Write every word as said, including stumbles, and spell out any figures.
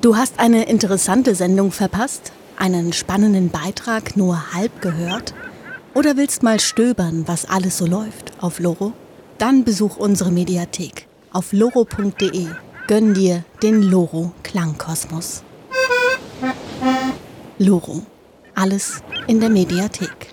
Du hast eine interessante Sendung verpasst? Einen spannenden Beitrag nur halb gehört? Oder willst mal stöbern, was alles so läuft auf Loro? Dann besuch unsere Mediathek auf loro punkt de. Gönn dir den Loro Klangkosmos. Loro. Alles in der Mediathek.